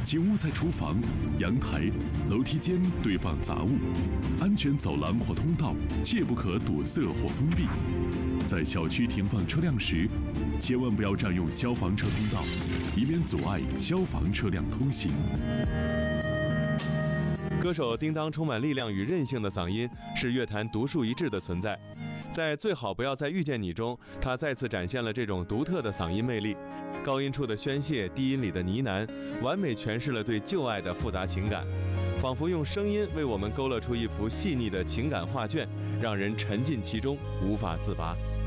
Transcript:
请勿在厨房、阳台、楼梯间堆放杂物，安全走廊或通道切不可堵塞或封闭。在小区停放车辆时，千万不要占用消防车通道，以免阻碍消防车辆通行。 歌手叮当充满力量与韧性的嗓音是乐坛独树一帜的存在。在《最好不要再遇见你》中，他再次展现了这种独特的嗓音魅力。高音处的宣泄，低音里的呢喃，完美诠释了对旧爱的复杂情感，仿佛用声音为我们勾勒出一幅细腻的情感画卷，让人沉浸其中，无法自拔。